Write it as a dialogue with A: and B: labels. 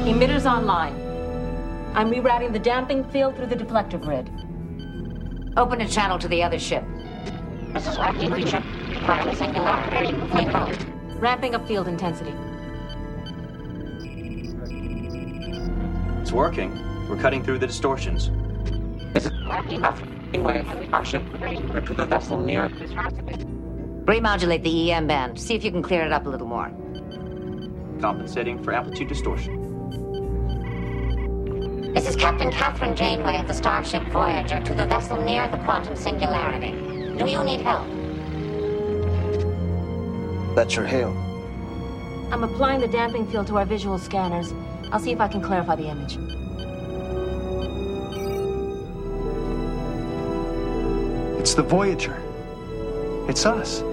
A: Emitters online. I'm rerouting the damping field through the deflector grid.
B: Open a channel to the other ship.
C: This is Lucky Reacher. Quantum singularity.
A: Ramping up field intensity.
D: It's working. We're cutting through the distortions.
C: This is Lucky Wave. Our ship. We're to the vessel near.
B: Remodulate the EM band. See if you can clear it up a little more.
D: Compensating for amplitude distortion.
C: This is Captain Catherine Janeway of the Starship Voyager to the vessel near the quantum singularity. Do you need help?
E: That's your hail.
A: I'm applying the damping field to our visual scanners. I'll see if I can clarify the image.
E: It's the Voyager. It's us.